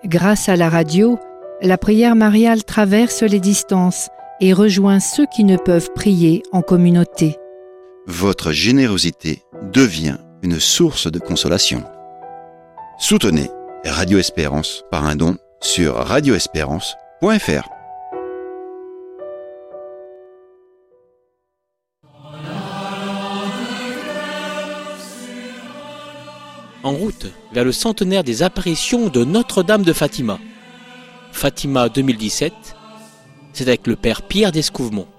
Grâce à la radio, la prière mariale traverse les distances et rejoint ceux qui ne peuvent prier en communauté. Votre générosité devient une source de consolation. Soutenez Radio Espérance par un don sur radioespérance.fr. En route vers le centenaire des apparitions de Notre-Dame de Fatima. Fatima 2017, c'est avec le père Pierre d'Escouvemont.